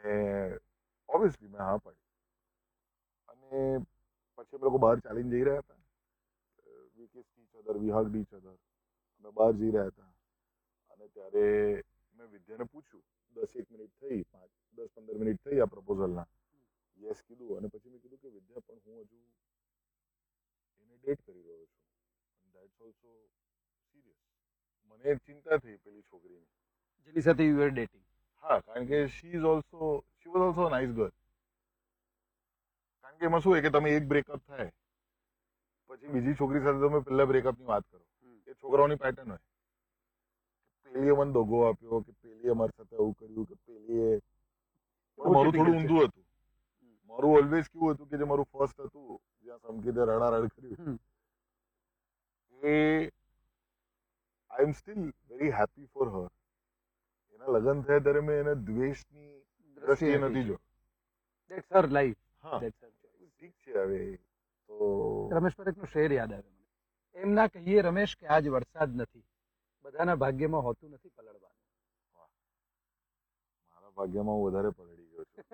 અને ઓબ્વિયસલી મેં હા પાડી. અને પછી અમે લોકો બહાર ચાલીને જઈ રહ્યા હતા. વી કિસ્ડ ઈચ અધર, વી હગ્ડ ઈચ અધર. અમે બહાર જઈ રહ્યા હતા અને ત્યારે મેં વિદ્યાને પૂછ્યું, 10-1 મિનિટ થઈ, 10-15 મિનિટ થઈ આ પ્રપોઝલના, યસ કીધું. અને પછી મેં કીધું કે વિદ્યા, પણ હું હજુ એને ડેટ કરી રહ્યો છું. That's also serious. મને ચિંતા થઈ પેલી છોકરીની, જેની સાથે યુ આર ડેટિંગ. હા, કારણ કે she was also nice girl. કારણ કે એમાં શું હોય કે તમે એક બ્રેકઅપ થાય પછી બીજી છોકરી સાથે તમે પહેલા બ્રેકઅપની વાત કરો. એ છોકરાઓની પેટર્ન હોય, પેલીએ મને દગો આપ્યો, કે પેલીએ મારી સાથે આવું કર્યું, કે પેલીએ. પણ મારું થોડું ઊંધું હતું. મારું ઓલવેઝ કેવું હતું કે જે મારું ફર્સ્ટ હતું, જ્યાં સમકીતે રડારડ કર્યું, એ આઈ એમ steel very happy for her. એના લગ્ન થયા ત્યારે મેં એને દ્વેષની દ્રષ્ટિએ નથી જોયો. That's her life. હા, ઠીક છે. હવે તો રમેશ પરેખનો શેર યાદ આવે મને. એમ ના કહીએ રમેશ કે આજ વરસાદ નથી, બધાના ભાગ્યમાં હોતું નથી પલળવાનું. મારા ભાગ્યમાં હું વધારે પલળી ગયો છું.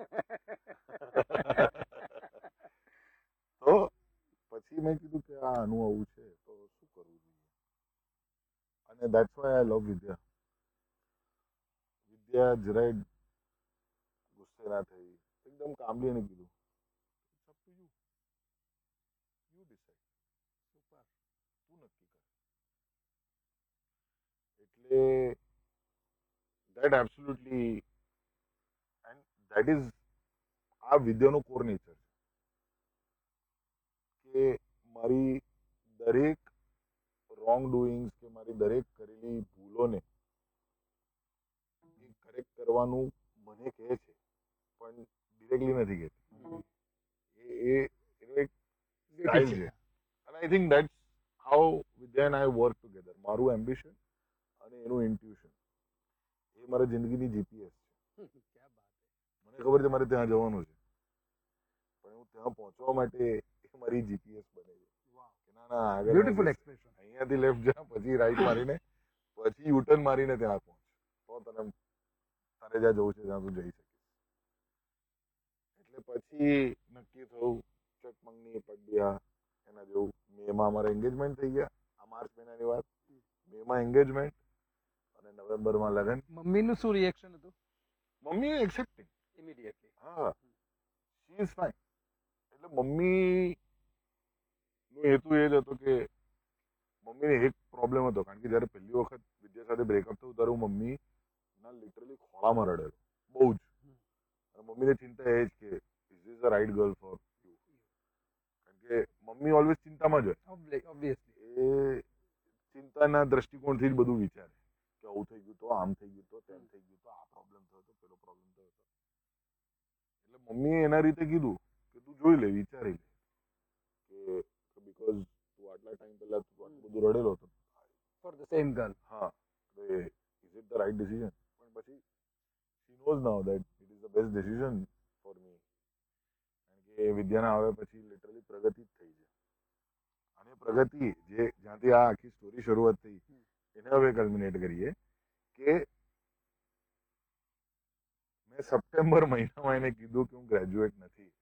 તો પછી મેં કીધું કે આ આનું આવું છે તો શું કરવું જોઈએ. અને દેટ્સ વાય આઈ લવ વિદ્યા. વિદ્યા જરાય ગુસ્સે ના થઈ, એકદમ કામલી એને કીધું, it's up to you, you decide, તું નક્કી કર. એટલે that absolutely, and that is આ વિદ્યાનો કોર નેચર છે કે મારી દરેક રોંગ ડુઈંગ્સ કે મારી દરેક કરેલી ભૂલોને એ કરેક્ટ કરવાનું મને કહે છે, પણ ડિરેક્ટલી નથી કહેતી. એ એનો એક સ્ટાઇલ છે. અને I think that's how Vidya and I work together. મારું એમ્બિશન અને એનું ઇન્ટ્યુશન એ મારા જિંદગીની જીપીએસ છે. મને ખબર છે મારે ત્યાં જવાનું છે, પણ હું ત્યાં પહોંચવા માટે એ મારી જીપીએસ બને છે. ના ના, આગળ બ્યુટીફુલ એક્સપ્રેશન. અહીંયાથી લેફ્ટ જા, પછી રાઈટ મારીને, પછી યુટર્ન મારીને ત્યાં પહોંચ, તો તારે જ્યાં જવું છે ત્યાં તું જઈ શકીશ. એટલે પછી નક્કી થયું, ચકમંગની પડિયા એના જેવું. મેમાં અમારા એન્ગેજમેન્ટ થઈ ગયા. આ માર્ચ મહિનાની વાત. મેમાં એન્ગેજમેન્ટ અને નવેમ્બરમાં લગ્ન. મમ્મીનું શું રિએક્શન હતું? Mummy accepting immediately. હા, શી ઇઝ ફાઇન. એટલે મમ્મી નો હેતુ એ જ હતો કે મમ્મીને એક પ્રોબ્લેમ હતો, કારણ કે જ્યારે પહેલી વખત વિદ્યા સાથે બ્રેકઅપ થયું ત્યારે હું મમ્મી ના લિટરલી ખોળામાં રડેલો, બહુ જ. અને મમ્મીને ચિંતા એ જ કે is this the right girl for you. કારણ કે મમ્મી ઓલવેઝ ચિંતામાં જ હોય. ઓબ્વિયસલી. એ ચિંતાના દ્રષ્ટિકોણથી જ બધું વિચારે કે આવું થઈ ગયું તો, આમ થઈ ગયું તો, તેમ થઈ ગયું તો, આ પ્રોબ્લેમ થયો તો, પેલો પ્રોબ્લેમ થયો તો. એટલે મમ્મીએ એના રીતે કીધું કે તું જોઈ લે, વિચારી લે, કે બીકોઝ તું આટલા ટાઈમ પહેલા તું આટલું બધું રડેલો હતો ફોર ધ સેમ ગર્લ. હા, તો is it the right decision. પણ પછી શી nose now that it is the best decision for me. કારણ કે વિદ્યાના આવે પછી લિટરલી પ્રગતિ જ થઈ છે. અને પ્રગતિ જે જ્યાંથી આ આખી સ્ટોરી શરૂઆત થઈ, એને હવે કલ્મિનેટ કરીએ કે મેં સપ્ટેમ્બર મહિનામાં એને કીધું કે હું ગ્રેજ્યુએટ નથી.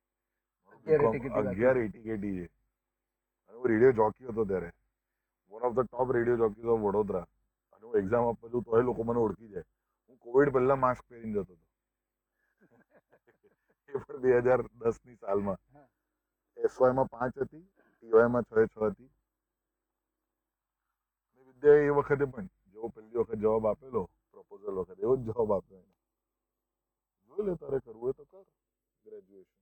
11 એટીકેટી છે. અને હું રેડિયો જોકી હતો ત્યારે, one of the top radio jockeys of Vadodara. અને હું એક્ઝામ આપવા છું તોય લોકો મને ઓળખી જાય. હું કોવિડ પહેલા માસ્ક પહેરીને જતો હતો. એ પણ 2010ની સાલમાં. એસવાયમાં 5 હતી, ટીવાયમાં 6 હતી. વિદ્યાએ એ વખતે પણ જેવો પહેલી વખત જવાબ આપેલો પ્રપોઝલ વખતે, એવો જ જવાબ આપ્યો એને. જોઈ લે, તારે કરવું હોય તો કર ગ્રેજ્યુએશન,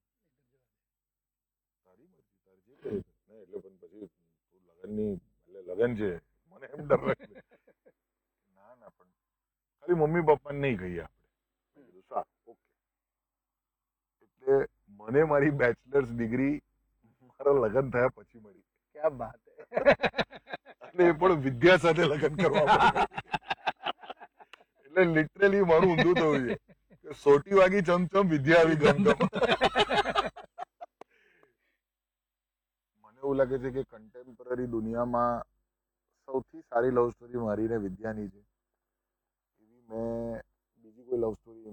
તારી મરજી, તારે જે કરે. નહીં એટલે પણ પછી તું લગનની એટલે લગન છે, મને એમ ડર લાગે. ના ના, પણ ખાલી મમ્મી પપ્પાને નહીં કહીએ આપણે. સારું, ઓકે. એટલે મને મારી બેચલર્સ ડિગ્રી મારા લગ્ન થયા પછી મળી. ક્યાં બાત હે. અને એ પણ વિદ્યા સાથે લગ્ન કરવા મળી. એટલે લિટરલી મારું ઊંધું થયું છે કે સોટી વાગી ચમચમ, વિદ્યા આવી ગમગમ. મને એવું લાગે છે કે કન્ટેમ્પરરી દુનિયામાં સૌથી સારી લવ સ્ટોરી મારી ને વિદ્યાની છે. એવી મેં બીજી કોઈ લવ સ્ટોરી